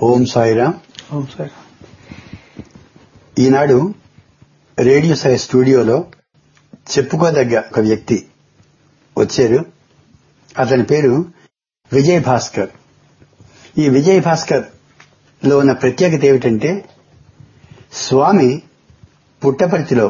ఓం సాయిరామ్. ఓం సాయిరామ్. ఈనాడు radio Sai స్టూడియోలో చెప్పుకోదగ్గ ఒక వ్యక్తి వచ్చారు. అతని పేరు విజయ్ భాస్కర్. ఈ విజయ్ భాస్కర్ లో ఉన్న ప్రత్యేకత ఏమిటంటే, స్వామి పుట్టపర్తిలో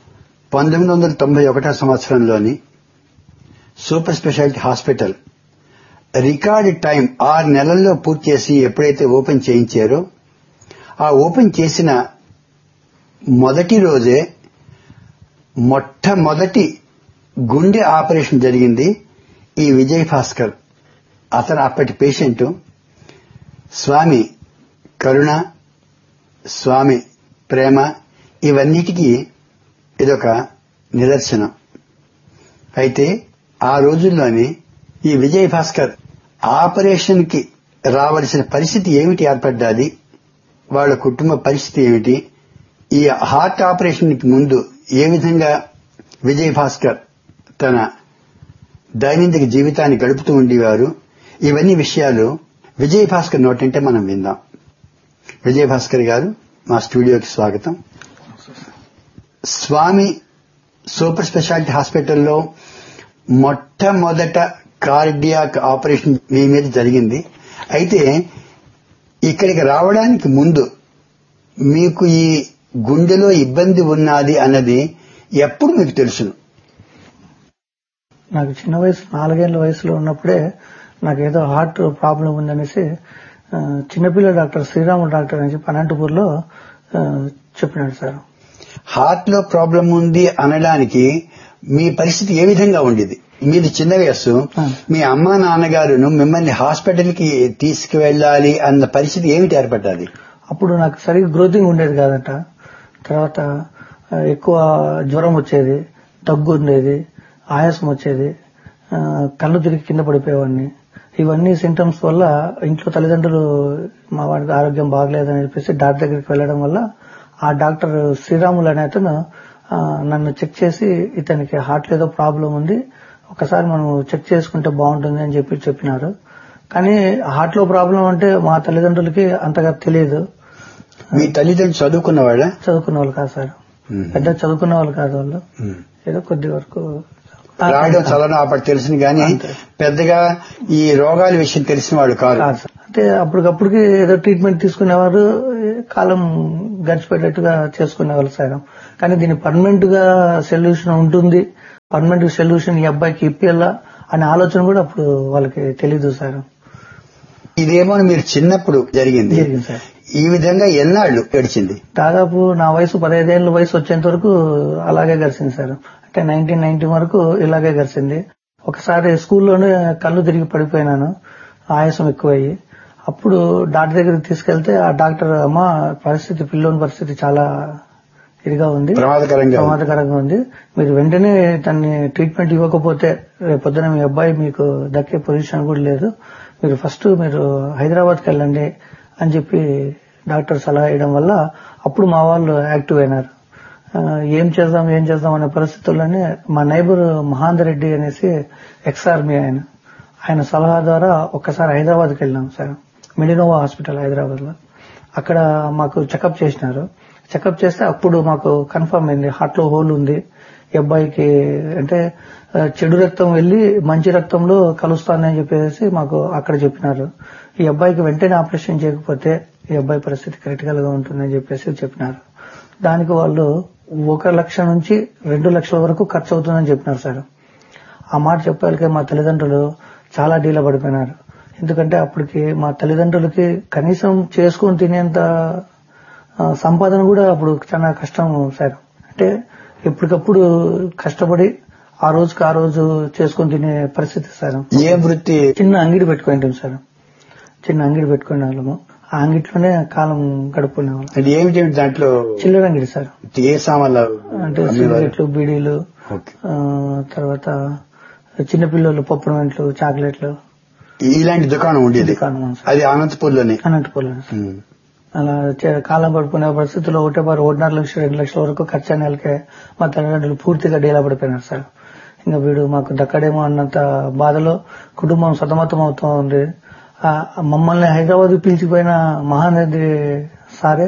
1991 సంవత్సరంలోని super speciality hospital record time 6 నెలల్లో పూర్తి చేసి ఎప్పుడైతే ఓపెన్ చేయించారో, ఆ ఓపెన్ చేసిన మొదటి రోజే మొట్టమొదటి గుండె ఆపరేషన్ జరిగింది ఈ విజయ్ భాస్కర్. అతను అప్పటి పేషెంట్. స్వామి కరుణ, స్వామి ప్రేమ, ఇవన్నిటికీ ఇదొక నిదర్శనం. అయితే ఆ రోజుల్లోనే ఈ విజయ్ భాస్కర్ ఆపరేషన్ కి రావలసిన పరిస్థితి ఏమిటి ఏర్పడ్డాది, వాళ్ళ కుటుంబ పరిస్థితి ఏమిటి, ఈ హార్ట్ ఆపరేషన్ కి ముందు ఏ విధంగా విజయ్ భాస్కర్ తన దైనందిక జీవితాన్ని గడుపుతూ ఉండేవారు, ఇవన్నీ విషయాలు విజయ్ భాస్కర్ నోటంటే మనం విందాం. విజయ్ భాస్కర్ గారు, మా స్టూడియోకి స్వాగతం. స్వామి సూపర్ స్పెషాలిటీ హాస్పిటల్లో మొట్టమొదట కార్డియాక్ ఆపరేషన్ మీ మీద జరిగింది. అయితే ఇక్కడికి రావడానికి ముందు మీకు ఈ గుండెలో ఇబ్బంది ఉన్నది అన్నది ఎప్పుడు మీకు తెలుసును? నాకు చిన్న వయసు 4 ఏళ్ల వయసులో ఉన్నప్పుడే నాకేదో హార్ట్ ప్రాబ్లం ఉందనేసి చిన్నపిల్ల డాక్టర్ శ్రీరాములు డాక్టర్ అని చెప్పి అనంతపూర్లో చెప్పినాడు సార్. హార్ట్ లో ప్రాబ్లం ఉంది అనడానికి మీ పరిస్థితి ఏ విధంగా ఉండేది? మీది చిన్న వయస్సు, మీ అమ్మా నాన్నగారును మిమ్మల్ని హాస్పిటల్ కి తీసుకువెళ్లాలి అన్న పరిస్థితి ఏమిటి ఏర్పడ్డది? అప్పుడు నాకు సరిగ్గా గ్రోతింగ్ ఉండేది కాదట. తర్వాత ఎక్కువ జ్వరం వచ్చేది, దగ్గు ఉండేది, ఆయాసం వచ్చేది, కళ్ళు తిరిగి కింద పడిపోయేవాడిని. ఇవన్నీ సింటమ్స్ వల్ల ఇంట్లో తల్లిదండ్రులు మా వాడికి ఆరోగ్యం బాగలేదని చెప్పేసి డాక్టర్ దగ్గరికి వెళ్లడం వల్ల ఆ డాక్టర్ శ్రీరాములు అనే అతను నన్ను చెక్ చేసి, ఇతనికి హార్ట్ ఏదో ప్రాబ్లం ఉంది, ఒకసారి మనం చెక్ చేసుకుంటే బాగుంటుంది అని చెప్పి చెప్పినారు. కానీ హార్ట్ లో ప్రాబ్లం అంటే మా తల్లిదండ్రులకి అంతగా తెలియదు. మీ తల్లిదండ్రులు చదువుకున్నవాళ్ళ? చదువుకున్న వాళ్ళు కాదు సార్, పెద్ద చదువుకున్న వాళ్ళు కాదు. వాళ్ళు ఏదో కొద్ది వరకు రాయడం చదవడం అప్పటి తెలిసింది, కానీ పెద్దగా ఈ రోగాల విషయం తెలిసిన వాళ్ళు కాదు. అంటే అప్పటికప్పటికి ఏదో ట్రీట్మెంట్ తీసుకునేవారు, కాలం గడిచిపెట్టేట్టుగా చేసుకునేవాళ్ళు సార్. కానీ దీని పర్మనెంట్ గా సొల్యూషన్ ఉంటుంది, పర్మనెంట్ సొల్యూషన్ ఈ అబ్బాయికి ఇప్పేలా అనే ఆలోచన కూడా అప్పుడు వాళ్ళకి తెలీదు సార్. ఇదేమో మీరు చిన్నప్పుడు జరిగింది సార్. ఈ విధంగా ఎన్నాళ్ళు గడిచింది? దాదాపు నా వయసు 15 ఏళ్ల వయసు వచ్చేంత వరకు అలాగే గడిచింది సార్. అంటే 1990 వరకు ఇలాగే గడిచింది. ఒకసారి స్కూల్లోనే కళ్ళు తిరిగి పడిపోయినాను, ఆయాసం ఎక్కువయ్యి. అప్పుడు డాక్టర్ దగ్గరికి తీసుకెళ్తే ఆ డాక్టర్, అమ్మ పరిస్థితి, పిల్లోని పరిస్థితి చాలా ఇదిగా ఉంది, ప్రమాదకరంగా ఉంది, మీరు వెంటనే దాన్ని ట్రీట్మెంట్ ఇవ్వకపోతే రేపొద్దున మీ అబ్బాయి మీకు దక్కే పొజిషన్ కూడా లేదు, మీరు ఫస్ట్ మీరు హైదరాబాద్కి వెళ్ళండి అని చెప్పి డాక్టర్ సలహా ఇవ్వడం వల్ల అప్పుడు మా వాళ్ళు యాక్టివ్ అయినారు. ఏం చేద్దాం అనే పరిస్థితుల్లోనే మా నైబర్ మహాందర్ రెడ్డి అనేసి ఎక్స్ ఆర్మీ ఆయన సలహా ద్వారా ఒక్కసారి హైదరాబాద్కి వెళ్ళినాం సార్. మెడినోవా హాస్పిటల్ హైదరాబాద్ లో. అక్కడ మాకు చెకప్ చేసినారు. చెకప్ చేస్తే అప్పుడు మాకు కన్ఫర్మ్ అయింది హార్ట్ లో హోల్ ఉంది ఈ అబ్బాయికి. అంటే చెడు రక్తం వెళ్లి మంచి రక్తంలో కలుస్తానని చెప్పేసి మాకు అక్కడ చెప్పినారు. ఈ అబ్బాయికి వెంటనే ఆపరేషన్ చేయకపోతే ఈ అబ్బాయి పరిస్థితి క్రిటికల్ గా ఉంటుందని చెప్పేసి చెప్పినారు. దానికి వాళ్ళు 1 లక్ష నుంచి 2 లక్షల వరకు ఖర్చు అవుతుందని చెప్పినారు సార్. ఆ మాట చెప్పాలికే మా తల్లిదండ్రులు చాలా డీలా పడిపోయినారు. ఎందుకంటే అప్పటికి మా తల్లిదండ్రులకి కనీసం చేసుకుని తినేంత సంపాదన కూడా అప్పుడు చాలా కష్టం సార్. అంటే ఎప్పటికప్పుడు కష్టపడి ఆ రోజుకి ఆ రోజు చేసుకుని తినే పరిస్థితి సార్. ఏ వృత్తి? చిన్న అంగిడి పెట్టుకునే వాళ్ళము. ఆ అంగిట్లోనే కాలం గడుపుకునే వాళ్ళం. ఏమిటి దాంట్లో? చిల్లర అంగిడి సార్. ఏ సామాన్లు అంటే సిగరెట్లు, బీడీలు, తర్వాత చిన్నపిల్లలు పప్పు వెంట్లు, చాక్లెట్లు, ఇలాంటి దుకాణం ఉండేది. అది అనంతపూర్లోనే. అలా కాలం గడుపుకునే పరిస్థితుల్లో 1.5 లక్షలు 2 లక్షల వరకు ఖర్చు నెలకే మా తల్లిదండ్రులు పూర్తిగా డీలా పడిపోయినారు సార్. ఇంకా వీడు మాకు దక్కడేమో అన్నంత బాధలో కుటుంబం సతమతం అవుతూ ఉంది. మమ్మల్ని హైదరాబాద్ పిలిచిపోయిన మహానది సారే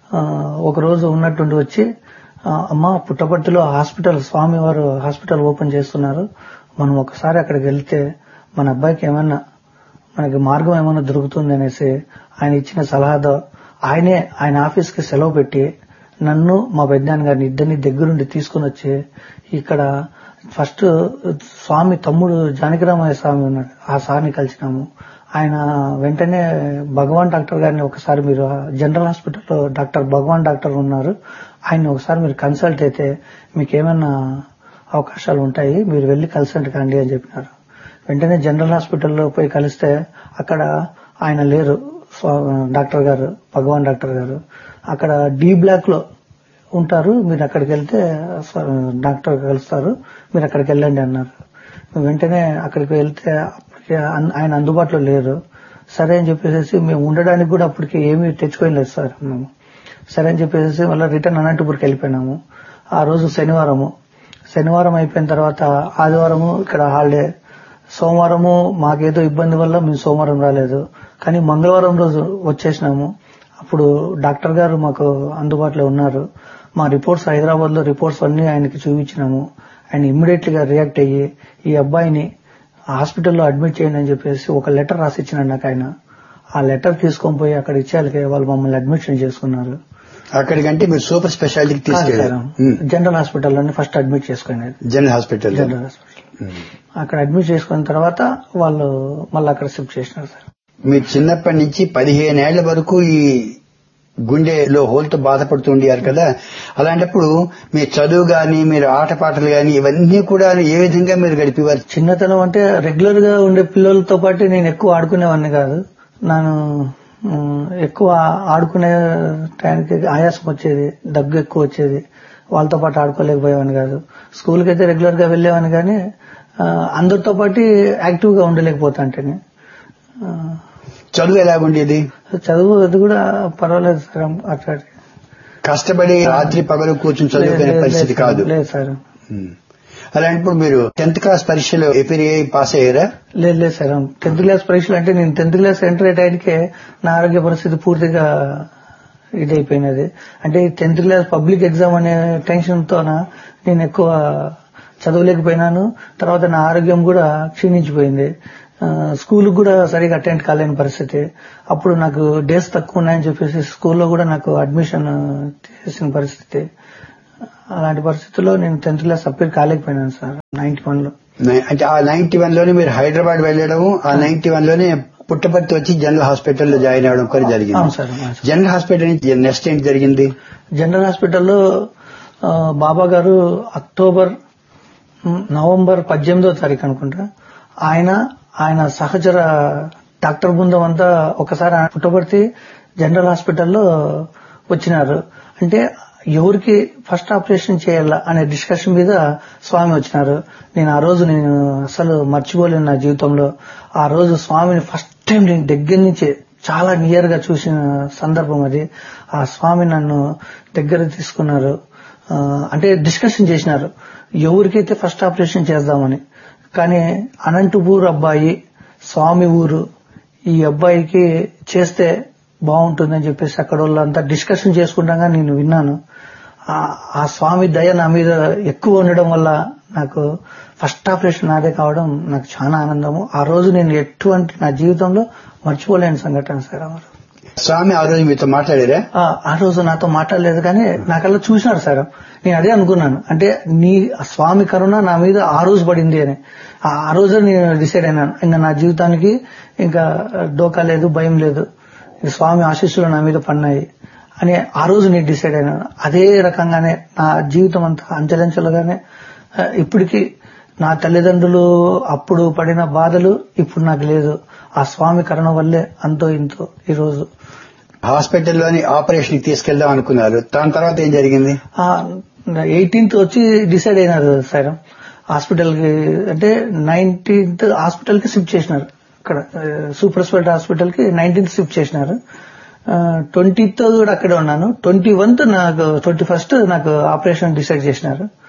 ఒక రోజు ఉన్నట్టుండి వచ్చి, అమ్మ పుట్టపర్తిలో స్వామి వారు హాస్పిటల్ ఓపెన్ చేస్తున్నారు, మనం ఒకసారి అక్కడికి వెళ్తే మన అబ్బాయికి ఏమన్నా మనకి మార్గం ఏమన్నా దొరుకుతుంది అనేసి ఆయన ఇచ్చిన సలహాతో ఆయన ఆఫీస్కి సెలవు పెట్టి నన్ను మా పెద్దనాన్న గారిని ఇద్దరిని దగ్గరుండి తీసుకుని వచ్చి ఇక్కడ ఫస్ట్ స్వామి తమ్ముడు జానకిరామయ్య స్వామి ఉన్నాడు, ఆ సార్ని కలిసినాము. ఆయన వెంటనే భగవాన్ డాక్టర్ గారిని ఒకసారి మీరు జనరల్ హాస్పిటల్లో డాక్టర్ భగవాన్ డాక్టర్ ఉన్నారు, ఆయన్ని ఒకసారి మీరు కన్సల్ట్ అయితే మీకు ఏమైనా అవకాశాలు ఉంటాయి, మీరు వెళ్లి కన్సల్ట్ కాండి అని చెప్పినారు. వెంటనే జనరల్ హాస్పిటల్లో పోయి కలిస్తే అక్కడ ఆయన లేరు, డాక్టర్ గారు భగవాన్ డాక్టర్ గారు అక్కడ డి బ్లాక్ లో ఉంటారు, మీరు అక్కడికి వెళ్తే డాక్టర్ కలుస్తారు, మీరు అక్కడికి వెళ్ళండి అన్నారు. వెంటనే అక్కడికి వెళ్తే అప్పటికి ఆయన అందుబాటులో లేరు. సరే అని చెప్పేసి మేము ఉండడానికి కూడా అప్పటికి ఏమీ తెచ్చుకోలేదు సార్ మేము. సరే అని చెప్పేసి మళ్ళీ రిటర్న్ అనంతపూర్కి వెళ్ళిపోయినాము. ఆ రోజు శనివారం అయిపోయిన తర్వాత ఆదివారము ఇక్కడ హాలిడే, సోమవారము మాకేదో ఇబ్బంది వల్ల మేము సోమవారం రాలేదు, కానీ మంగళవారం రోజు వచ్చేసినాము. అప్పుడు డాక్టర్ గారు మాకు అందుబాటులో ఉన్నారు. మా రిపోర్ట్స్ హైదరాబాద్ లో రిపోర్ట్స్ అన్ని ఆయనకి చూపించినాము. ఆయన ఇమ్మీడియట్లీ గా రియాక్ట్ అయ్యి ఈ అబ్బాయిని హాస్పిటల్లో అడ్మిట్ చేయండి అని చెప్పేసి ఒక లెటర్ రాసి ఇచ్చినాడు నాకు. ఆయన ఆ లెటర్ తీసుకొని పోయి అక్కడ ఇచ్చేయాలి, వాళ్ళు మమ్మల్ని అడ్మిషన్ చేసుకున్నారు. అక్కడికంటే మీరు సూపర్ స్పెషాలిటీకి తీసుకెళ్లారు? జనరల్ హాస్పిటల్లోనే ఫస్ట్ అడ్మిట్ చేసుకున్నారు. జనరల్ హాస్పిటల్ అక్కడ అడ్మిట్ చేసుకున్న తర్వాత వాళ్ళు మళ్ళీ అక్కడ షిఫ్ట్ చేసినారు సార్. మీరు చిన్నప్పటి నుంచి 15 ఏళ్ల వరకు ఈ గుండెలో హోల్తో బాధపడుతుండేవారు కదా, అలాంటప్పుడు మీ చదువు గాని మీరు ఆటపాటలు గాని ఇవన్నీ కూడా ఏ విధంగా మీరు గడిపేవారు? చిన్నతనం అంటే రెగ్యులర్ గా ఉండే పిల్లలతో పాటు నేను ఎక్కువ ఆడుకునేవాడిని కాదు. నేను ఎక్కువ ఆడుకునే టైంకి ఆయాసం వచ్చేది, దగ్గు ఎక్కువ వచ్చేది, వాళ్ళతో పాటు ఆడుకోలేకపోయేవాడిని కాదు. స్కూల్కి అయితే రెగ్యులర్ గా వెళ్లేవాడిని కానీ అందరితో పాటు యాక్టివ్ గా ఉండలేకపోతాంటే. చదువు ఎలాగుండేది? చదువు అది కూడా పర్వాలేదు సార్, అట్లా కష్టపడి రాత్రి పగలు కూర్చొని చదువుకునే పరిస్థితి కాదు. లేదు సార్. అలాంటప్పుడు మీరు 10th క్లాస్ పరీక్షలో పాస్ అయ్యారా? లేదు సార్. 10th క్లాస్ పరీక్షలు అంటే నేను 10th క్లాస్ ఎంటర్ అయ్యేటానికి నా ఆరోగ్య పరిస్థితి పూర్తిగా ఇదైపోయినది. అంటే 10th క్లాస్ పబ్లిక్ ఎగ్జామ్ అనే టెన్షన్ తో నేను ఎక్కువ చదవలేకపోయినాను. తర్వాత నా ఆరోగ్యం కూడా క్షీణించిపోయింది. స్కూల్ కూడా సరిగా అటెండ్ కాలేని పరిస్థితి. అప్పుడు నాకు డేస్ తక్కువ ఉన్నాయని చెప్పేసి స్కూల్లో కూడా నాకు అడ్మిషన్ చేసిన పరిస్థితి. అలాంటి పరిస్థితుల్లో నేను 10th క్లాస్ అప్పీల్ కాలేకపోయినాను సార్ 91 లో. అంటే ఆ 91 లోనే మీరు హైదరాబాద్ వెళ్ళడం, ఆ 91 లోనే పుట్టపర్తి వచ్చి జనరల్ హాస్పిటల్లో జాయిన్ అవ్వడం కూడా జరిగింది. అవును సార్. జనరల్ హాస్పిటల్ నుంచి నెక్స్ట్ ఏంటి జరిగింది? జనరల్ హాస్పిటల్లో బాబా గారు నవంబర్ 18వ తారీఖు అనుకుంటా ఆయన సహచర డాక్టర్ బృందం అంతా ఒకసారి పుట్టపర్తి జనరల్ హాస్పిటల్లో వచ్చినారు. అంటే ఎవరికి ఫస్ట్ ఆపరేషన్ చేయాలా అనే డిస్కషన్ మీద స్వామి వచ్చినారు. నేను ఆ రోజు అసలు మర్చిపోలేను నా జీవితంలో. ఆ రోజు స్వామిని ఫస్ట్ టైం నేను దగ్గర నుంచి చాలా నియర్ గా చూసిన సందర్భం అది. ఆ స్వామి నన్ను దగ్గర తీసుకున్నారు. అంటే డిస్కషన్ చేసినారు ఎవరికైతే ఫస్ట్ ఆపరేషన్ చేద్దామని. కానీ అనంతపూర్ అబ్బాయి స్వామి ఊరు, ఈ అబ్బాయికి చేస్తే బాగుంటుందని చెప్పేసి అక్కడ వాళ్ళంతా డిస్కషన్ చేసుకుంటాగా నేను విన్నాను. ఆ స్వామి దయ నా మీద ఎక్కువ ఉండడం వల్ల నాకు ఫస్ట్ ఆపరేషన్ నాదే కావడం నాకు చాలా ఆనందము. ఆ రోజు నేను ఎటువంటి నా జీవితంలో మర్చిపోలేని సంఘటన సార్. స్వామి ఆ రోజు మీతో మాట్లాడారా? ఆ రోజు నాతో మాట్లాడలేదు కానీ నాకల్లా చూసినారు సార్. నేను అదే అనుకున్నాను, అంటే నీ స్వామి కరుణ నా మీద ఆ రోజు పడింది అని. ఆ రోజు నేను డిసైడ్ అయినాను, ఇంకా నా జీవితానికి ఇంకా డోకా లేదు, భయం లేదు, స్వామి ఆశీస్సులు నా మీద పడినాయి అని ఆ రోజు నేను డిసైడ్ అయినాను. అదే రకంగానే నా జీవితం అంతా అంచెలంచెలుగానే ఇప్పటికీ నా తల్లిదండ్రులు అప్పుడు పడిన బాధలు ఇప్పుడు నాకు లేదు. ఆ స్వామి కరుణ వల్లే అంతో ఇంతో ఈ రోజు. హాస్పిటల్లోని ఆపరేషన్ తీసుకెళ్దాం అనుకున్నారు, దాని తర్వాత ఏం జరిగింది? 18th వచ్చి డిసైడ్ అయినారు సార్ హాస్పిటల్ కి. అంటే 19th హాస్పిటల్ కి షిఫ్ట్ చేసినారు. అక్కడ సూపర్ స్పెషాలిటీ హాస్పిటల్ కి 19th షిఫ్ట్ చేసినారు. 20th కూడా అక్కడే ఉన్నాను. 21st నాకు ఆపరేషన్ డిసైడ్ చేసినారు.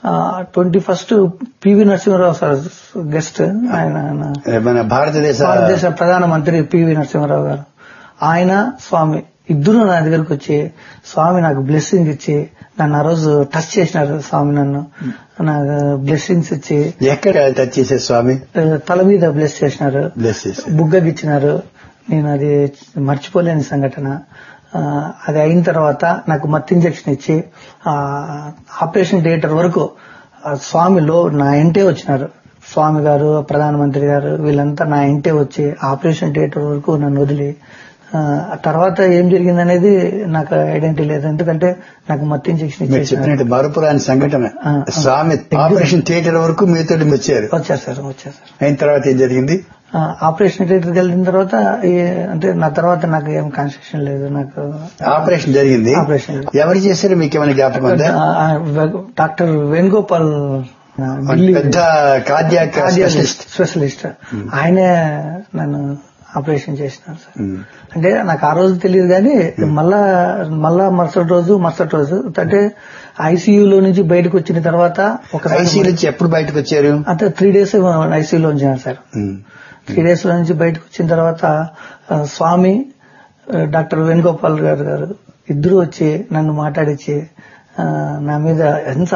21 పివి నరసింహారావు సార్ గెస్ట్. ఆయన మన భారతదేశ ప్రధానమంత్రి పివి నరసింహారావు గారు, ఆయన స్వామి ఇద్దరు నా దగ్గరకు వచ్చి స్వామి నాకు బ్లెస్సింగ్ ఇచ్చి నన్ను ఆ రోజు టచ్ చేసినారు. స్వామి నన్ను నాకు బ్లెస్సింగ్స్ ఇచ్చి. ఎక్కడ టచ్ చేశారు స్వామి? తల మీద బ్లెస్ చేసినారు, బుగ్గగిచ్చినారు. నేను అది మర్చిపోలేని సంఘటన. అది అయిన తర్వాత నాకు మత్ ఇంజెక్షన్ ఇచ్చి ఆపరేషన్ థియేటర్ వరకు స్వామిలో నా ఇంటే వచ్చినారు. స్వామి గారు, ప్రధానమంత్రి గారు వీళ్ళంతా నా ఇంటే వచ్చి ఆపరేషన్ థియేటర్ వరకు నన్ను వదిలి, ఆ తర్వాత ఏం జరిగిందనేది నాకు ఐడెంటిటీ లేదు. ఎందుకంటే నాకు మత్ ఇంజెక్షన్ ఇచ్చి మరపురాని సంఘటన. స్వామి ఆపరేషన్ థియేటర్ వరకు మీతో వచ్చారు సార్. అయిన తర్వాత ఏం జరిగింది? ఆపరేషన్ థియేటర్కి వెళ్ళిన తర్వాత అంటే నా తర్వాత నాకు ఏం కాన్స్టిట్యూషన్ లేదు. నాకు ఆపరేషన్ జరిగింది. ఆపరేషన్ ఎవరు చేశారు మీకు ఏమైనా జ్ఞాపకం ఉందా? డాక్టర్ వేణుగోపాల్, పెద్ద కార్డియాక్ స్పెషలిస్ట్. ఆయనే నన్ను ఆపరేషన్ చేసినారు సార్. అంటే నాకు ఆ రోజు తెలియదు కానీ మళ్ళా మరుసటి రోజు అంటే ఐసీయూలో నుంచి బయటకు వచ్చిన తర్వాత ఐసీయూ నుంచి ఎప్పుడు బయటకు వచ్చారు? అంటే 3 days ఐసీయూలో ఉంచారు సార్. 3 days లో నుంచి బయటకు వచ్చిన తర్వాత స్వామి, డాక్టర్ వేణుగోపాల్ గారు ఇద్దరు వచ్చి నన్ను మాట్లాడించి నా మీద ఎంత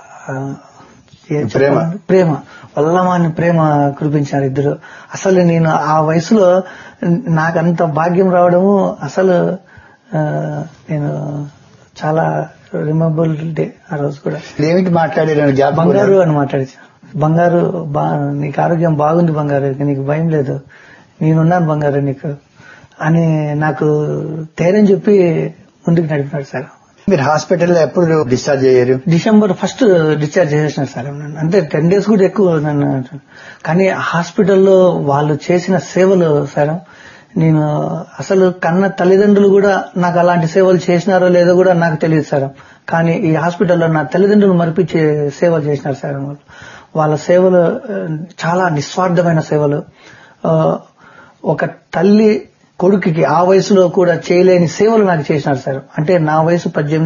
ప్రేమ వల్లమాని ప్రేమ కురిపించారు ఇద్దరు. అసలు నేను ఆ వయసులో నాకంత భాగ్యం రావడము అసలు నేను చాలా రిమెంబరబుల్ డే. ఆ రోజు కూడా ఏమిటి మాట్లాడారు? బంగారు అని మాట్లాడించారు. బంగారు, నీకు ఆరోగ్యం బాగుంది బంగారు, నీకు భయం లేదు, నేనున్నాను బంగారు నీకు అని నాకు ధైర్యం చెప్పి ముందుకు నడిపినాడు సార్. మీరు హాస్పిటల్లో ఎప్పుడు డిశ్చార్జ్ అయ్యారు? December 1 discharge చేసేసినారు sir. అంటే 10 days కూడా ఎక్కువ నన్ను. కానీ హాస్పిటల్లో వాళ్ళు చేసిన సేవలు సార్, నేను అసలు కన్న తల్లిదండ్రులు కూడా నాకు అలాంటి సేవలు చేసినారో లేదో కూడా నాకు తెలియదు సార్. కానీ ఈ హాస్పిటల్లో నా తల్లిదండ్రులు మరిపించే సేవలు చేసినారు సార్. వాళ్ళ సేవలు చాలా నిస్వార్థమైన సేవలు. ఒక తల్లి కొడుకుకి ఆ వయసులో కూడా చేయలేని సేవలు నాకు చేసినారు సార్. అంటే నా వయసు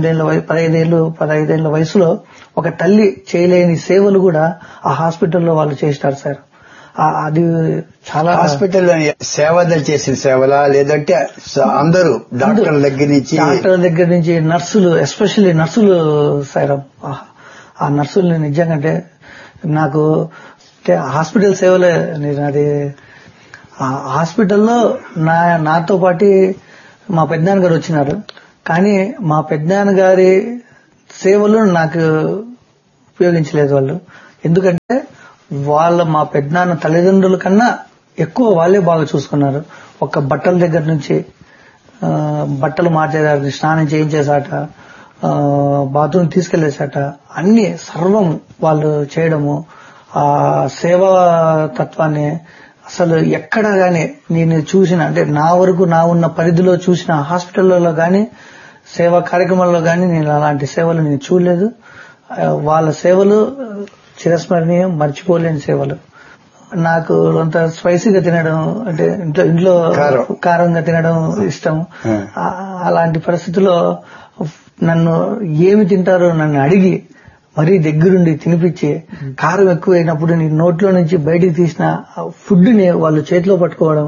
15 వయసులో ఒక తల్లి చేయలేని సేవలు కూడా ఆ హాస్పిటల్లో వాళ్ళు చేసినారు సార్. అది చాలా. హాస్పిటల్లో సేవలు చేసిన సేవలా లేదంటే అందరూ డాక్టర్ల దగ్గర నుంచి నర్సులు, ఎస్పెషల్లీ నర్సులు సార్. ఆ నర్సుల్ని నిజంగా నాకు హాస్పిటల్ సేవలే. నేను అది హాస్పిటల్లో నాతో పాటు మా పెద్దనాన్న గారు వచ్చినారు. కానీ మా పెద్దనాన్న గారి సేవలు నాకు ఉపయోగించలేదు వాళ్ళు. ఎందుకంటే మా పెద్దనాన్న తల్లిదండ్రుల కన్నా ఎక్కువ వాళ్ళే బాగా చూసుకున్నారు. ఒక బట్టల దగ్గర నుంచి బట్టలు మార్చేదాన్ని, స్నానం చేయించేసాట, బాత్రూమ్ తీసుకెళ్లేసాట, అన్ని సర్వం వాళ్ళు చేయడము. ఆ సేవా తత్వాన్ని అసలు ఎక్కడ గానీ నేను చూసిన, అంటే నా వరకు నా ఉన్న పరిధిలో చూసిన హాస్పిటల్లో గానీ సేవా కార్యక్రమాల్లో గానీ నేను అలాంటి సేవలు నేను చూడలేదు. వాళ్ళ సేవలు చిరస్మరణీయం, మర్చిపోలేని సేవలు. నాకు అంత స్పైసీగా తినడం, అంటే ఇంట్లో కారంగా తినడం ఇష్టం. అలాంటి పరిస్థితుల్లో నన్ను ఏమి తింటారో నన్ను అడిగి మరీ దగ్గరుండి తినిపించి, కారం ఎక్కువైనప్పుడు నీ నోట్లో నుంచి బయటికి తీసిన ఫుడ్ ని వాళ్ళు చేతిలో పట్టుకోవడం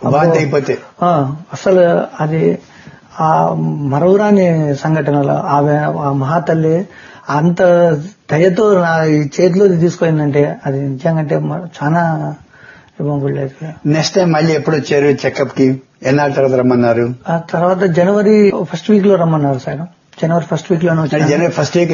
అసలు అది ఆ మరవరాని సంఘటనలు. ఆ మహాతల్లి అంత దయతో నా చేతిలో తీసుకుందంటే అది నిజంగా చాలా రిమంబుల్ లేదు. నెక్స్ట్ టైం మళ్ళీ ఎప్పుడు వచ్చారు చెకప్ కి? ఎన్నాళ్ళ తర్వాత రమ్మన్నారు? ఆ తర్వాత January 1st week లో రమ్మన్నారు సార్. January 1st week లోనే వచ్చాను. January 1st week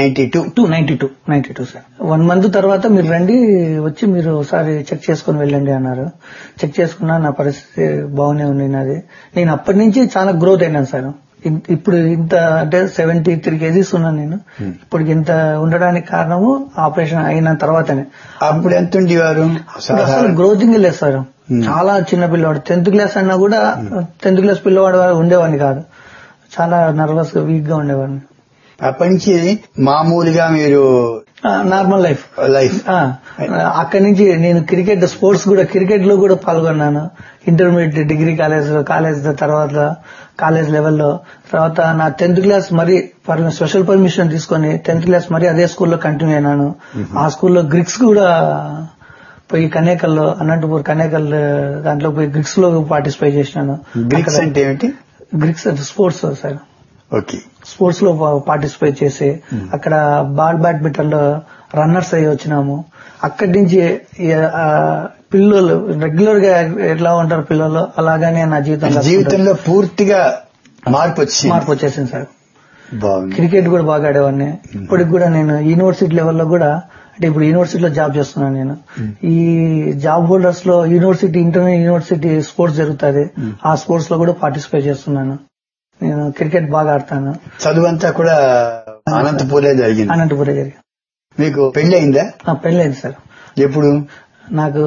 1992 sir. 1 month తర్వాత మీరు రండి, వచ్చి మీరు ఒకసారి చెక్ చేసుకుని వెళ్ళండి అన్నారు. చెక్ చేసుకున్నా, నా పరిస్థితి బాగానే ఉంది నాది. నేను అప్పటి నుంచి చాలా గ్రోత్ అయినాను సార్. ఇప్పుడు ఇంత అంటే 73 kgs ఉన్నాను నేను. ఇప్పుడు ఇంత ఉండడానికి కారణము ఆపరేషన్ అయిన తర్వాతనే. అప్పుడు ఎంత ఉండేవారు? అసలు గ్రోతింగ్ లేదు సార్. చాలా చిన్న పిల్లవాడు, 10th class అన్నా కూడా 10th class పిల్లవాడు ఉండేవాడిని కాదు. చాలా నర్వస్ గా, వీక్ గా ఉండేవాడిని. అప్పటి నుంచి మామూలుగా మీరు నార్మల్ లైఫ్. అక్కడి నుంచి నేను స్పోర్ట్స్ కూడా క్రికెట్ లో కూడా పాల్గొన్నాను. ఇంటర్మీడియట్, డిగ్రీ కాలేజ్ తర్వాత కాలేజ్ లెవెల్లో. తర్వాత నా 10th క్లాస్ మరి స్పెషల్ పర్మిషన్ తీసుకొని 10th క్లాస్ మరి అదే స్కూల్లో కంటిన్యూ అయినాను. ఆ స్కూల్లో గ్రిక్స్ కూడా పోయి కనేకల్లో, అనంతపూర్ కనేకల్ దాంట్లో పోయి గ్రిక్స్ లో పార్టిసిపేట్ చేసినాను. గ్రిక్స్ అంటే ఏంటి? గ్రిక్స్ అంటే స్పోర్ట్స్ సార్. ఓకే. స్పోర్ట్స్ లో పార్టిసిపేట్ చేసి అక్కడ బ్యాడ్మింటన్ లో రన్నర్స్ అయ్యి వచ్చినాము. అక్కడి నుంచి పిల్లలు రెగ్యులర్ గా ఎట్లా ఉంటారు పిల్లలు, అలాగానే నా జీవితంలో పూర్తిగా మార్పు వచ్చేసింది సార్. క్రికెట్ కూడా బాగా ఆడేవాడిని. ఇప్పటికి కూడా నేను యూనివర్సిటీ లెవెల్లో కూడా, అంటే ఇప్పుడు యూనివర్సిటీలో జాబ్ చేస్తున్నాను నేను. ఈ జాబ్ హోల్డర్స్ లో ఇంటర్నేషనల్ యూనివర్సిటీ స్పోర్ట్స్ జరుగుతుంది, ఆ స్పోర్ట్స్ లో కూడా పార్టిసిపేట్ చేస్తున్నాను. నేను క్రికెట్ బాగా ఆడతాను. చదువంతా కూడా అనంతపూరే జరిగింది. మీకు పెళ్లి అయిందా? పెళ్లి అయింది సార్. ఎప్పుడు? నాకు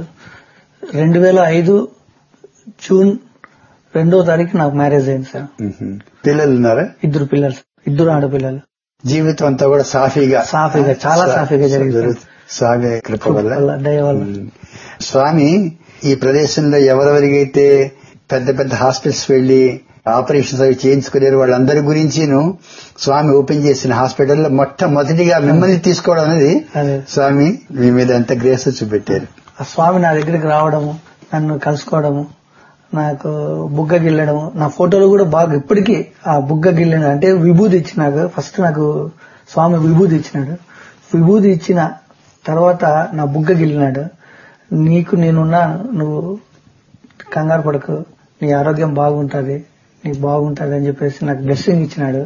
2005 జూన్ 2వ తారీఖు నాకు మ్యారేజ్ అయింది సార్. పిల్లలు ఉన్నారా? 2 పిల్లలు, 2 ఆడపిల్లలు. జీవితం అంతా కూడా సాఫీగా చాలా సాఫీగా జరిగింది. స్వామి కృప వల్ల, దయ వల్ల. స్వామి ఈ ప్రదేశంలో ఎవరెవరికైతే పెద్ద పెద్ద హాస్పిటల్స్ వెళ్లి ఆపరేషన్స్ అవి చేయించుకునేరు వాళ్ళందరి గురించి స్వామి ఓపెన్ చేసిన హాస్పిటల్లో మొట్టమొదటిగా మిమ్మల్ని తీసుకోవడం అనేది స్వామి మీ మీద ఎంత గ్రేస్ చూపెట్టారు. ఆ స్వామి నా దగ్గరికి రావడము, నన్ను కలుసుకోవడము, నాకు బుగ్గ గిల్లడము, నా ఫోటోలు కూడా బాగా ఇప్పటికీ ఆ బుగ్గ గిల్లడం అంటే విభూది ఇచ్చినాక ఫస్ట్ నాకు స్వామి విభూది ఇచ్చినాడు. విభూది ఇచ్చిన తర్వాత నా బుగ్గ గిల్లినాడు. నీకు నేనున్నా, నువ్వు కంగారు పడకు, నీ ఆరోగ్యం బాగుంటుంది, నీకు బాగుంటుంది అని చెప్పేసి నాకు బ్లెస్సింగ్ ఇచ్చినాడు.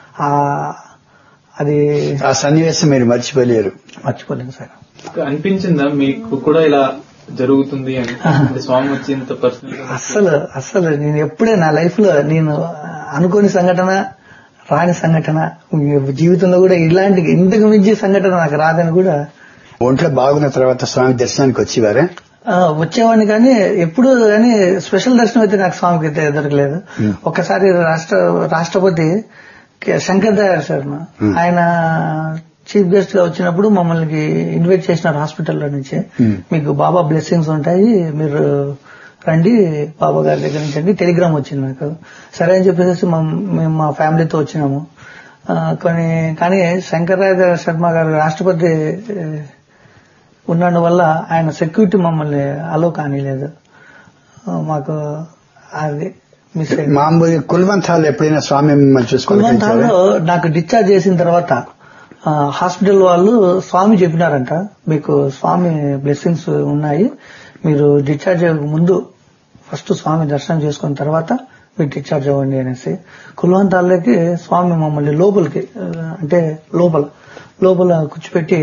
అది ఆ సన్నివేశం మీరు మర్చిపోలేరు సార్. అనిపించిందా మీకు కూడా ఇలా జరుగుతుంది అని? స్వామి వచ్చేంత పర్సనల్ అస్సలు నేను ఎప్పుడే నా లైఫ్ లో నేను అనుకోని సంఘటన, రాని సంఘటన, జీవితంలో కూడా ఇలాంటి ఇంతకు మించి సంఘటన నాకు రాదని కూడా. ఒంట్లో బాగున్న తర్వాత స్వామి దర్శనానికి వచ్చేవారా? వచ్చేవాడిని, కానీ ఎప్పుడు కానీ స్పెషల్ దర్శనం అయితే నాకు స్వామికి అయితే దొరకలేదు. ఒక్కసారి రాష్ట్రపతి శంకర్ దయాళ్ శర్మ ఆయన చీఫ్ గెస్ట్ గా వచ్చినప్పుడు మమ్మల్ని ఇన్వైట్ చేసినారు హాస్పిటల్లో నుంచి. మీకు బాబా బ్లెస్సింగ్స్ ఉంటాయి, మీరు రండి బాబా గారి దగ్గర నుంచి అండి. టెలిగ్రామ్ వచ్చింది నాకు. సరే అని చెప్పేసి మేము మా ఫ్యామిలీతో వచ్చినాము. కానీ శంకర్ శర్మ గారు రాష్ట్రపతి ఉండడం వల్ల ఆయన సెక్యూరిటీ మమ్మల్ని అలో కానీలేదు. మాకు అది మిస్ అయింది. మామూలు కుల్వంత్ హాల్ ఎప్పుడైనా స్వామి మిమ్మల్ని చూసుకోవాలి? కుల్వంత్ హాల్లో నాకు డిశ్చార్జ్ చేసిన తర్వాత హాస్పిటల్ వాళ్ళు స్వామి చెప్పినారంట, మీకు స్వామి బ్లెస్సింగ్స్ ఉన్నాయి, మీరు డిశ్చార్జ్ అయ్యే ముందు ఫస్ట్ స్వామి దర్శనం చేసుకున్న తర్వాత మీరు డిశ్చార్జ్ అవ్వండి అనేసి. కుల్వంత్ హాల్లోకి స్వామి మమ్మల్ని లోపలికి, అంటే లోపల కూర్చోపెట్టి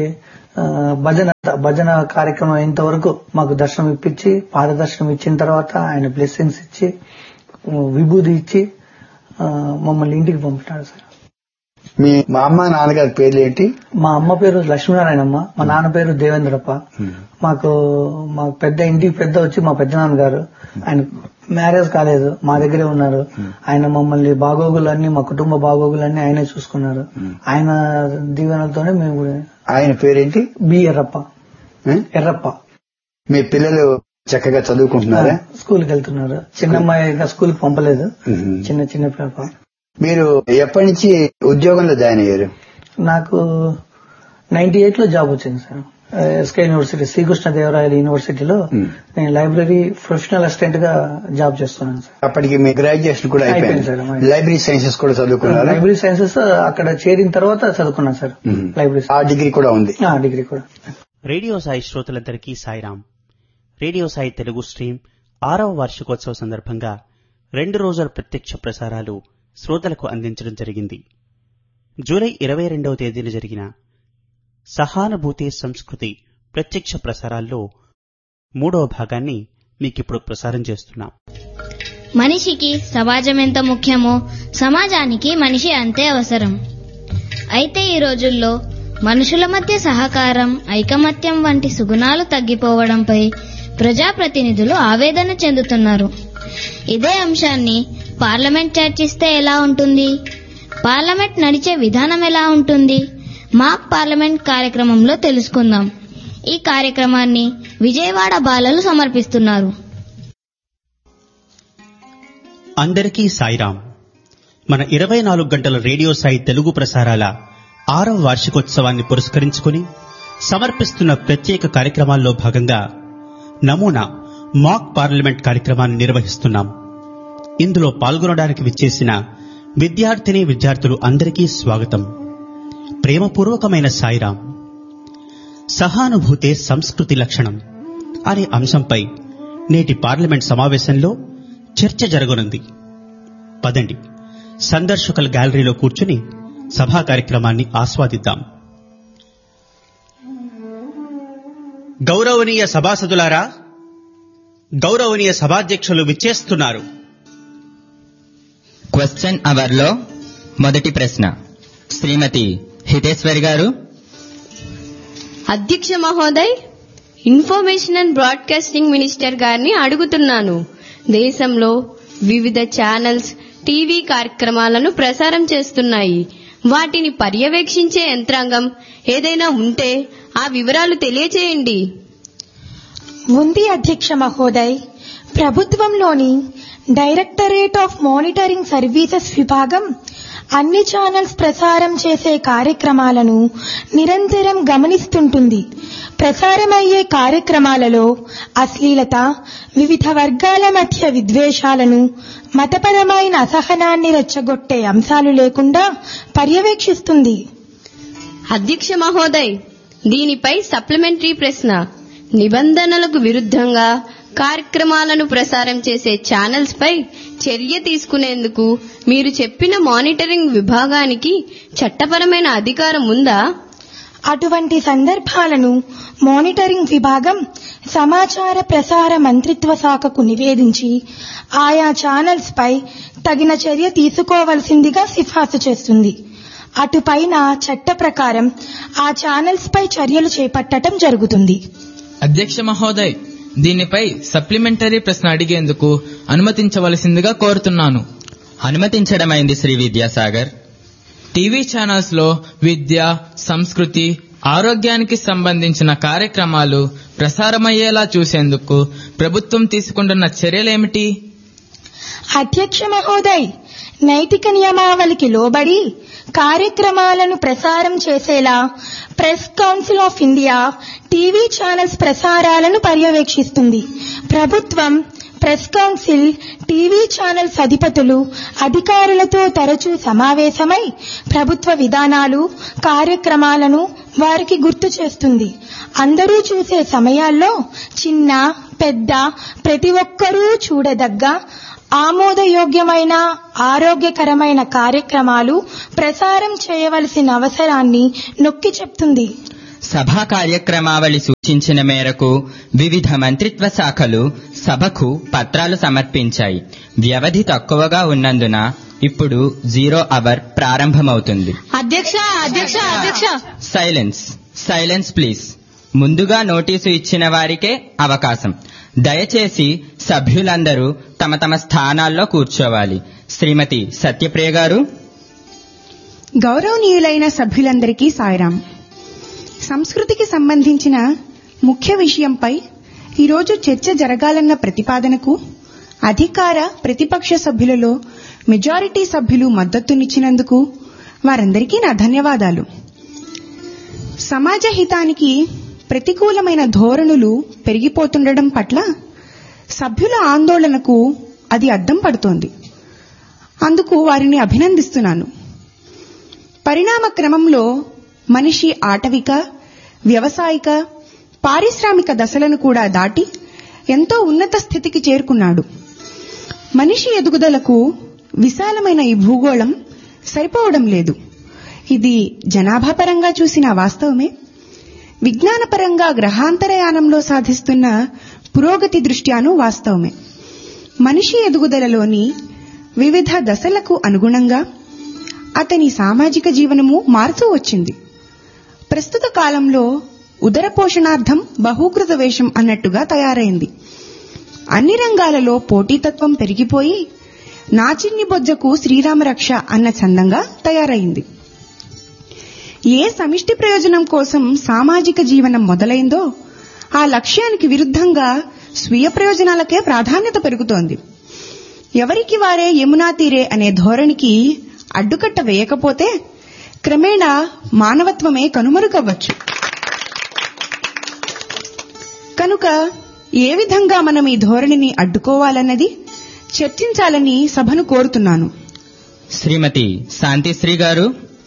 భజన కార్యక్రమం అయినంత వరకు మాకు దర్శనం ఇప్పించి, పాదదర్శనం ఇచ్చిన తర్వాత ఆయన బ్లెస్సింగ్స్ ఇచ్చి, విభూది ఇచ్చి మమ్మల్ని ఇంటికి పంపినాడు సార్. మా అమ్మ నాన్నగారి పేర్లు ఏంటి? మా అమ్మ పేరు లక్ష్మీనారాయణమ్మ, మా నాన్న పేరు దేవేంద్రప్ప. మాకు ఇంటికి పెద్ద వచ్చి మా పెద్దనాన్నగారు. ఆయన మ్యారేజ్ కాలేదు, మా దగ్గరే ఉన్నారు. ఆయన మమ్మల్ని బాగోగులన్నీ, మా కుటుంబ బాగోగులన్నీ ఆయనే చూసుకున్నారు. ఆయన దీవెనలతోనే మేము కూడా. ఆయన పేరేంటి? బి ఎర్రప్ప. మీ పిల్లలు చక్కగా చదువుకుంటున్నారా? స్కూల్కి వెళ్తున్నారు. చిన్నమ్మాయి ఇంకా స్కూల్ కి పంపలేదు, చిన్న పాప. మీరు ఎప్పటి నుంచి ఉద్యోగంలో జాయిన్ అయ్యారు? నాకు 98లో జాబ్ వచ్చింది సార్. ఎస్కే యూనివర్సిటీ, శ్రీకృష్ణదేవరాయల యూనివర్సిటీలో నేను లైబ్రరీ ప్రొఫెషనల్ అసిస్టెంట్ గా జాబ్ చేస్తున్నాను సార్. అప్పటికి మీ గ్రాడ్యుయేషన్ కూడా అయిపోయింది సార్. లైబ్రరీ సైన్సెస్ కూడా చదువుకున్నారు? లైబ్రరీ సైన్సెస్ అక్కడ చేరిన తర్వాత చదువుకున్నాను సార్. లైబ్రరీ ఆ డిగ్రీ కూడా ఉంది? డిగ్రీ కూడా. రేడియో సాయి శ్రోతలందరికీ సాయిరాం. రేడియో సాయి తెలుగు స్ట్రీమ్ 6వ వార్షికోత్సవ సందర్భంగా 2 రోజుల ప్రత్యక్ష ప్రసారాలు శ్రోతలకు అందించడం జరిగింది. జూలై 22వ తేదీన జరిగిన సహానుభూతి సంస్కృతి ప్రత్యక్ష ప్రసారాల్లో 3వ భాగాన్ని మీకిప్పుడు ప్రసారం చేస్తున్నాం. మనిషికి సమాజం ఎంత ముఖ్యమో సమాజానికి మనిషి అంతే అవసరం. అయితే ఈ రోజుల్లో మనుషుల మధ్య సహకారం, ఐకమత్యం వంటి సుగుణాలు తగ్గిపోవడంపై ప్రజాప్రతినిధులు ఆవేదన చెందుతున్నారు. ఇదే అంశాన్ని పార్లమెంట్ చర్చిస్తే ఎలా ఉంటుంది? పార్లమెంట్ నడిచే విధానం ఎలా ఉంటుంది? మాక్ పార్లమెంట్ కార్యక్రమంలో తెలుసుకుందాం. ఈ కార్యక్రమాన్ని విజయవాడ బాలలు సమర్పిస్తున్నారు. అందరికీ సాయిరాం. మన 24 గంటల రేడియో సాయి తెలుగు ప్రసారాల 6వ వార్షికోత్సవాన్ని పురస్కరించుకుని సమర్పిస్తున్న ప్రత్యేక కార్యక్రమాల్లో భాగంగా నమూనా మాక్ పార్లమెంట్ కార్యక్రమాన్ని నిర్వహిస్తున్నాం. ఇందులో పాల్గొనడానికి విచ్చేసిన విద్యార్థిని విద్యార్థులు అందరికీ స్వాగతం. ప్రేమపూర్వకమైన సాయిరాం. సహానుభూతే సంస్కృతి లక్షణం అనే అంశంపై నేటి పార్లమెంట్ సమావేశంలో చర్చ జరగనుంది. పదండి, సందర్శకుల గ్యాలరీలో కూర్చుని సభా కార్యక్రమాన్ని ఆస్వాదిద్దాం. గౌరవనీయ సభాసదులారా, గౌరవనీయ సభాధ్యక్షులు విచ్చేస్తున్నారు. క్వశ్చన్ అవర్లో మొదటి ప్రశ్న శ్రీమతి హితేశ్వరి గారు. అధ్యక్ష మహోదయ్, ఇన్ఫర్మేషన్ అండ్ బ్రాడ్కాస్టింగ్ మినిస్టర్ గారిని అడుగుతున్నాను. దేశంలో వివిధ ఛానల్స్ టీవీ కార్యక్రమాలను ప్రసారం చేస్తున్నాయి. వాటిని పర్యవేక్షించే యంత్రాంగం ఏదైనా ఉంటే ఆ వివరాలు తెలియచేయండి. ఉంది అధ్యక్ష మహోదయ్. ప్రభుత్వంలోని డైరెక్టరేట్ ఆఫ్ మానిటరింగ్ సర్వీసెస్ విభాగం అన్ని ఛానల్స్ ప్రసారం చేసే కార్యక్రమాలను నిరంతరం గమనిస్తుంటుంది. ప్రసారమయ్యే కార్యక్రమాలలో అశ్లీలత, వివిధ వర్గాల మధ్య విద్వేషాలను, మతపరమైన అసహనాన్ని రెచ్చగొట్టే అంశాలు లేకుండా పర్యవేక్షిస్తుంది. అధ్యక్ష మహోదయ్, దీనిపై సప్లిమెంటరీ ప్రశ్న. నిబంధనలకు విరుద్ధంగా కార్యక్రమాలను ప్రసారం చేసే ఛానల్స్ పై చర్య తీసుకునేందుకు మీరు చెప్పిన మానిటరింగ్ విభాగానికి చట్టపరమైన అధికారం ఉందా? అటువంటి సందర్భాలను మానిటరింగ్ విభాగం సమాచార ప్రసార మంత్రిత్వ శాఖకు నివేదించి ఆయా ఛానల్స్ పై తగిన చర్య తీసుకోవలసిందిగా సిఫార్సు చేస్తుంది. అటుపైన చట్ట ప్రకారం ఆ ఛానల్స్ పై చర్యలు చేపట్టడం జరుగుతుంది. అధ్యక్ష మహోదయ్, దీనిపై సప్లిమెంటరీ ప్రశ్న అడిగేందుకు అనుమతించవలసిందిగా కోరుతున్నాను. అనుమతించడమైంది శ్రీ విద్యాసాగర్. టీవీ ఛానల్స్ లో విద్య, సంస్కృతి, ఆరోగ్యానికి సంబంధించిన కార్యక్రమాలు ప్రసారమయ్యేలా చూసేందుకు ప్రభుత్వం తీసుకుంటున్న చర్యలేమిటి? అధ్యక్ష మహోదయ్, నైతిక నియమావళికి లోబడి కార్యక్రమాలను ప్రసారం చేసేలా press council of India TV channels ప్రసారాలను పర్యవేక్షిస్తుంది. ప్రభుత్వం, ప్రెస్ కౌన్సిల్, టీవీ ఛానల్స్ అధిపతులు, అధికారులతో తరచూ సమావేశమై ప్రభుత్వ విధానాలు, కార్యక్రమాలను వారికి గుర్తు చేస్తుంది. అందరూ చూసే సమయాల్లో చిన్న పెద్ద ప్రతి ఒక్కరూ చూడదగ్గ ఆమోదయోగ్యమైన ఆరోగ్యకరమైన కార్యక్రమాలు ప్రసారం చేయవలసిన అవసరాన్ని నొక్కి చెప్తుంది. సభా కార్యక్రమావళి సూచించిన మేరకు వివిధ మంత్రిత్వ శాఖలు సభకు పత్రాలు సమర్పించాయి. వ్యవధి తక్కువగా ఉన్నందున ఇప్పుడు 0 అవర్ ప్రారంభమవుతుంది. Silence please. ముందుగా నోటీసు ఇచ్చిన వారికే అవకాశం. దయచేసి సభ్యులందరూ తమ తమ స్థానాల్లో కూర్చోవాలి. శ్రీమతి సత్యప్రియ గారు. గౌరవనీయులైన సభ్యులందరికీ సాయిరాం. సంస్కృతికి సంబంధించిన ముఖ్య విషయంపై ఈరోజు చర్చ జరగాలన్న ప్రతిపాదనకు అధికార ప్రతిపక్ష సభ్యులలో మెజారిటీ సభ్యులు మద్దతునిచ్చినందుకు వారందరికీ నా ధన్యవాదాలు. సమాజ హితానికి ప్రతికూలమైన ధోరణులు పెరిగిపోతుండడం పట్ల సభ్యుల ఆందోళనకు అది అద్దం పడుతోంది. అందుకు వారిని అభినందిస్తున్నాను. పరిణామ క్రమంలో మనిషి ఆటవిక, వ్యవసాయిక, పారిశ్రామిక దశలను కూడా దాటి ఎంతో ఉన్నత స్థితికి చేరుకున్నాడు. మనిషి ఎదుగుదలకు విశాలమైన ఈ భూగోళం సరిపోవడం లేదు. ఇది జనాభాపరంగా చూసిన వాస్తవమే. విజ్ఞానపరంగా గ్రహాంతరయానంలో సాధిస్తున్న పురోగతి దృష్ట్యాను వాస్తవమే. మనిషి ఎదుగుదలలోని వివిధ దశలకు అనుగుణంగా అతని సామాజిక జీవనము మారుతూ వచ్చింది. ప్రస్తుత కాలంలో ఉదర పోషణార్థం బహూకృత వేషం అన్నట్టుగా తయారైంది. అన్ని రంగాలలో పోటీతత్వం పెరిగిపోయి నాచిన్ని బొజ్జకు శ్రీరామరక్ష అన్న చందంగా తయారైంది. ఏ సమిష్టి ప్రయోజనం కోసం సామాజిక జీవనం మొదలైందో ఆ లక్ష్యానికి విరుద్ధంగా స్వీయ ప్రయోజనాలకే ప్రాధాన్యత పెరుగుతోంది. ఎవరికి వారే యమునా తీరే అనే ధోరణికి అడ్డుకట్ట వేయకపోతే క్రమేణా మానవత్వమే కనుమరుగవ్వచ్చు. కనుక ఏ విధంగా మనం ఈ ధోరణిని అడ్డుకోవాలన్నది చర్చించాలని సభను కోరుతున్నాను. శ్రీమతి శాంతిశ్రీ గారు.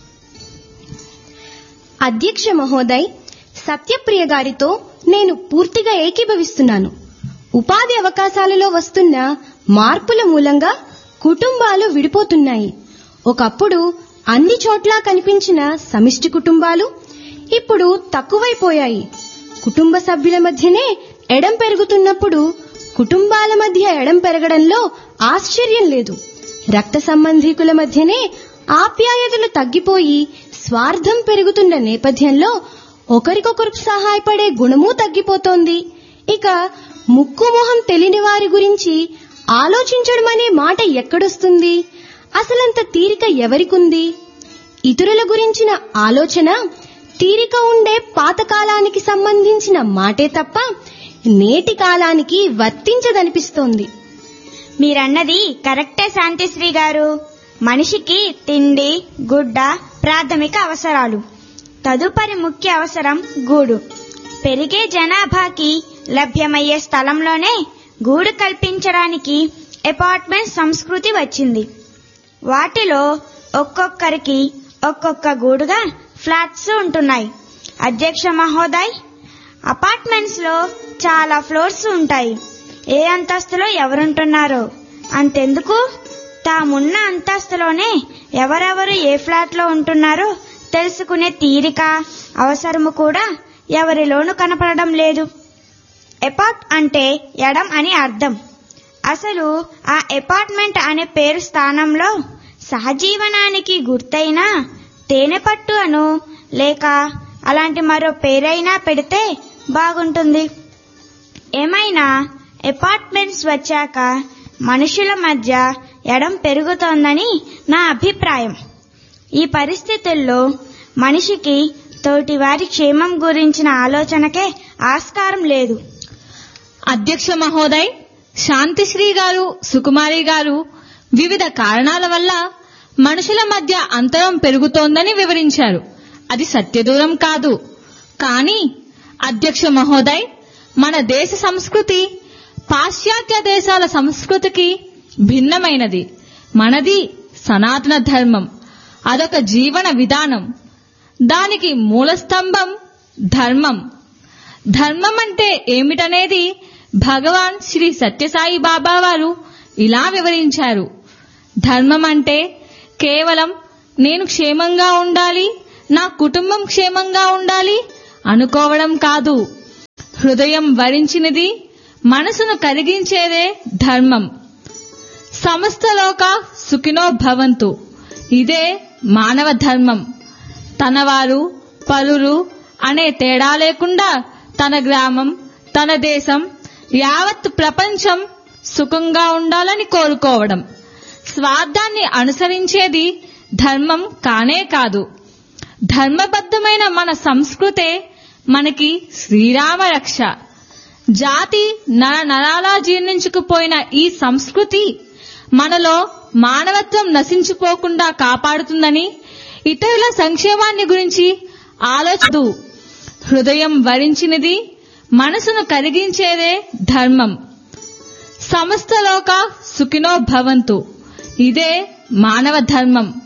అధ్యక్ష మహోదయ్, సత్యప్రియ గారితో నేను పూర్తిగా ఏకీభవిస్తున్నాను. ఉపాధి అవకాశాలలో వస్తున్న మార్పుల మూలంగా కుటుంబాలు విడిపోతున్నాయి. ఒకప్పుడు అన్ని చోట్ల కనిపించిన సమిష్టి కుటుంబాలు ఇప్పుడు తక్కువైపోయాయి. కుటుంబ సభ్యుల మధ్యనే ఎడం పెరుగుతున్నప్పుడు కుటుంబాల మధ్య ఎడం పెరగడంలో ఆశ్చర్యం లేదు. రక్త సంబంధీకుల మధ్యనే ఆప్యాయతలు తగ్గిపోయి స్వార్థం పెరుగుతున్న నేపథ్యంలో ఒకరికొకరు సహాయపడే గుణమూ తగ్గిపోతోంది. ఇక ముక్కు మొహం తెలియని వారి గురించి ఆలోచించడం అనే మాట ఎక్కడొస్తుంది? అసలంత తీరిక ఎవరికుంది? ఇతరుల గురించిన ఆలోచన తీరిక ఉండే పాతకాలానికి సంబంధించిన మాటే తప్ప నేటి కాలానికి వర్తించదనిపిస్తోంది. మీరన్నది కరెక్టే శాంతిశ్రీ గారు. మనిషికి తిండి, గుడ్డ ప్రాథమిక అవసరాలు. తదుపరి ముఖ్య అవసరం గూడు. పెరిగే జనాభాకి లభ్యమయ్యే స్థలంలోనే గూడు కల్పించడానికి అపార్ట్మెంట్ సంస్కృతి వచ్చింది. వాటిలో ఒక్కొక్కరికి ఒక్కొక్క గూడుగా ఫ్లాట్స్ ఉంటున్నాయి. అధ్యక్ష మహోదయ్, అపార్ట్మెంట్స్ లో చాలా ఫ్లోర్స్ ఉంటాయి. ఏ అంతస్తులో ఎవరుంటున్నారో అంతెందుకు, తామున్న అంతస్తులోనే ఎవరెవరు ఏ ఫ్లాట్ లో ఉంటున్నారో తెలుసుకునే తీరిక, అవసరము కూడా ఎవరిలోనూ కనపడడం లేదు. అపార్ట్ అంటే ఎడం అని అర్థం. అసలు ఆ అపార్ట్మెంట్ అనే పేరు స్థానంలో సహజీవనానికి గుర్తైన తేనెపట్టు అను లేక అలాంటి మరో పేరైనా పెడితే బాగుంటుంది. ఏమైనా అపార్ట్మెంట్స్ వచ్చాక మనుషుల మధ్య ఎడం పెరుగుతోందని నా అభిప్రాయం. ఈ పరిస్థితుల్లో మనిషికి తోటివారి క్షేమం గురించిన ఆలోచనకే ఆస్కారం లేదు. అధ్యక్ష మహోదయ్, శాంతిశ్రీ గారు, సుకుమారి గారు వివిధ కారణాల వల్ల మనుషుల మధ్య అంతరం పెరుగుతోందని వివరించారు. అది సత్యదూరం కాదు. కానీ అధ్యక్ష మహోదయ్, మన దేశ సంస్కృతి పాశ్చాత్య దేశాల సంస్కృతికి భిన్నమైనది. మనది సనాతన ధర్మం. అదొక జీవన విధానం. దానికి మూలస్తంభం ధర్మం. ధర్మం అంటే ఏమిటనేది భగవాన్ శ్రీ సత్యసాయి బాబా వారు ఇలా వివరించారు. ధర్మం అంటే కేవలం నేను క్షేమంగా ఉండాలి, నా కుటుంబం క్షేమంగా ఉండాలి అనుకోవడం కాదు. హృదయం వరించినది, మనసును కరిగించేదే ధర్మం. సమస్తలోక సుఖినో భవంతు, ఇదే మానవ ధర్మం. తనవారు పరులు అనే తేడా లేకుండా తన గ్రామం, తన దేశం, యావత్ ప్రపంచం సుఖంగా ఉండాలని కోరుకోవడం. స్వార్థాన్ని అనుసరించేది ధర్మం కానే కాదు. ధర్మబద్ధమైన మన సంస్కృతే మనకి శ్రీరామ రక్ష. జాతి నరాలా జీర్ణించుకుపోయిన ఈ సంస్కృతి మనలో మానవత్వం నశించిపోకుండా కాపాడుతుందని, ఇతరుల సంక్షేమాన్ని గురించి ఆలోచదు. హృదయం వరించినది, మనసును కరిగించేదే ధర్మం. సమస్తలోక సుఖినో భవంతు, ఇదే మానవ ధర్మం.